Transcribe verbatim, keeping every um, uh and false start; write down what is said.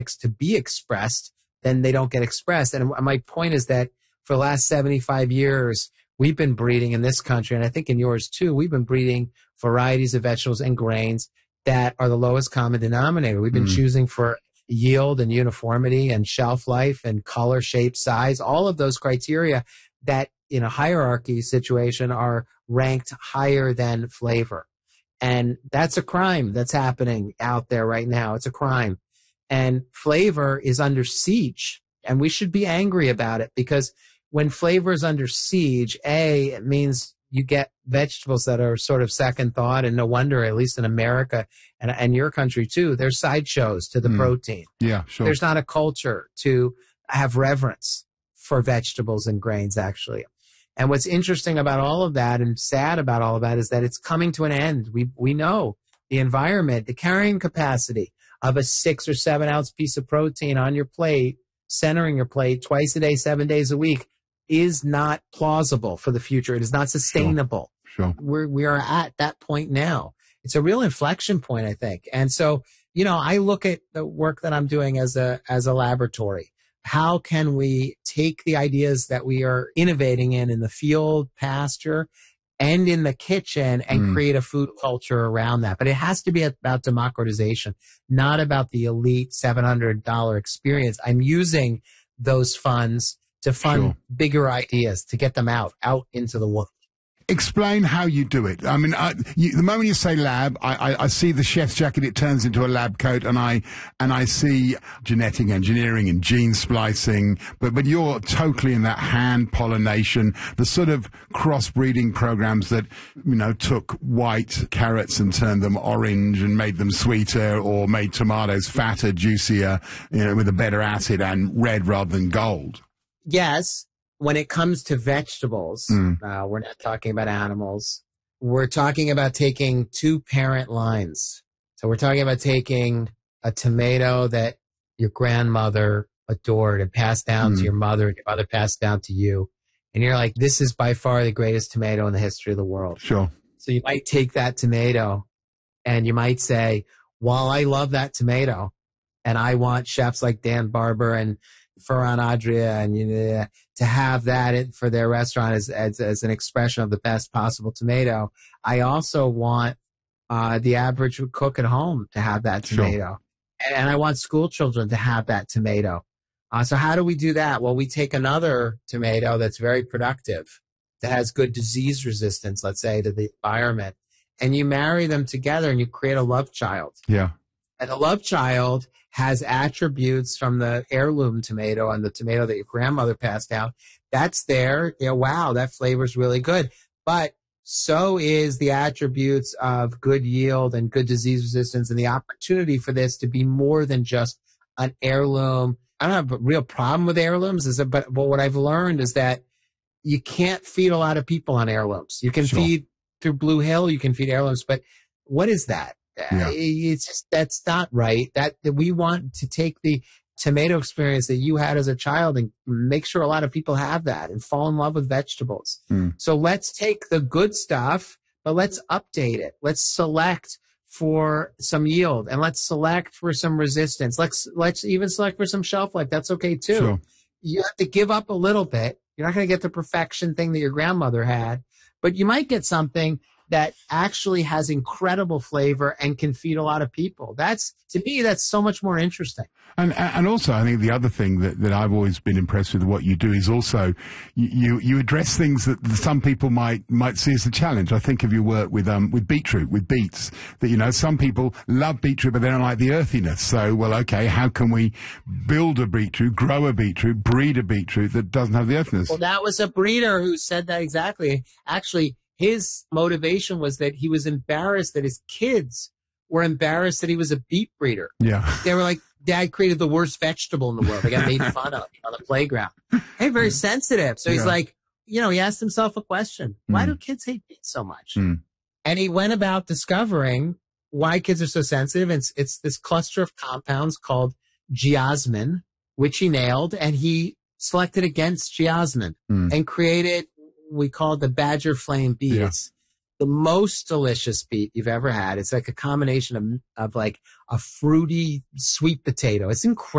to be expressed, then they don't get expressed. And my point is that for the last seventy-five years, we've been breeding in this country, and I think in yours too, we've been breeding varieties of vegetables and grains that are the lowest common denominator. We've been mm. choosing for yield and uniformity and shelf life and color, shape, size, all of those criteria that in a hierarchy situation are ranked higher than flavor. And that's a crime that's happening out there right now. It's a crime. And flavor is under siege, and we should be angry about it, because when flavor is under siege, A, it means you get vegetables that are sort of second thought, and no wonder, at least in America and, and your country too, there's sideshows to the mm. protein. Yeah, sure. There's not a culture to have reverence for vegetables and grains, actually. And what's interesting about all of that and sad about all of that is that it's coming to an end. We we know the environment, the carrying capacity of a six or seven ounce piece of protein on your plate, centering your plate twice a day, seven days a week, is not plausible for the future. It is not sustainable. Sure. Sure. We're, we are at that point now. It's a real inflection point, I think. And so, you know, I look at the work that I'm doing as a, as a laboratory. How can we take the ideas that we are innovating in, in the field, pasture, and in the kitchen and mm. create a food culture around that? But it has to be about democratization, not about the elite seven hundred dollars experience. I'm using those funds to fund sure. bigger ideas, to get them out, out into the world. Explain how you do it. I mean, I, you, the moment you say lab, I, I, I see the chef's jacket. It turns into a lab coat, and I and I see genetic engineering and gene splicing. But but you're totally in that hand pollination, the sort of crossbreeding programs that you know took white carrots and turned them orange and made them sweeter, or made tomatoes fatter, juicier, you know, with a better acid, and red rather than gold. Yes. When it comes to vegetables, mm. uh, we're not talking about animals. We're talking about taking two parent lines. So we're talking about taking a tomato that your grandmother adored and passed down mm. to your mother, and your mother passed down to you. And you're like, this is by far the greatest tomato in the history of the world. Sure. So you might take that tomato and you might say, while I love that tomato and I want chefs like Dan Barber and Ferran Adria and you know, to have that for their restaurant as, as as an expression of the best possible tomato, I also want uh, the average cook at home to have that tomato. Sure. And, and I want school children to have that tomato. Uh, so how do we do that? Well, we take another tomato that's very productive, that has good disease resistance, let's say, to the environment, and you marry them together and you create a love child. Yeah. And a love child has attributes from the heirloom tomato and the tomato that your grandmother passed down. That's there. You know, wow, that flavor's really good. But so is the attributes of good yield and good disease resistance, and the opportunity for this to be more than just an heirloom. I don't have a real problem with heirlooms, is that, but, but what I've learned is that you can't feed a lot of people on heirlooms. You can sure. feed through Blue Hill, you can feed heirlooms, but what is that? Yeah. It's just, that's not right. That, that we want to take the tomato experience that you had as a child and make sure a lot of people have that and fall in love with vegetables. Mm. So let's take the good stuff, but let's update it. Let's select for some yield, and let's select for some resistance. Let's let's even select for some shelf life. That's okay too. Sure. You have to give up a little bit. You're not going to get the perfection thing that your grandmother had, but you might get something that actually has incredible flavor and can feed a lot of people. That's, to me, that's so much more interesting. And and also, I think the other thing that, that I've always been impressed with what you do is also you you address things that some people might might see as a challenge. I think of your work with um with beetroot, with beets. That you know some people love beetroot, but they don't like the earthiness. So, well, okay, how can we build a beetroot, grow a beetroot, breed a beetroot that doesn't have the earthiness? Well, that was a breeder who said that exactly. Actually, his motivation was that he was embarrassed that his kids were embarrassed that he was a beet breeder. Yeah. They were like, Dad created the worst vegetable in the world. They got made fun of on the playground. Hey, very sensitive. So he's yeah. like, you know, he asked himself a question. Why mm. do kids hate beets so much? Mm. And he went about discovering why kids are so sensitive. It's, it's this cluster of compounds called geosmin, which he nailed, and he selected against geosmin mm. and created, we call it the Badger Flame beet. Yeah. It's the most delicious beet you've ever had. It's like a combination of, of like a fruity sweet potato. It's incredible.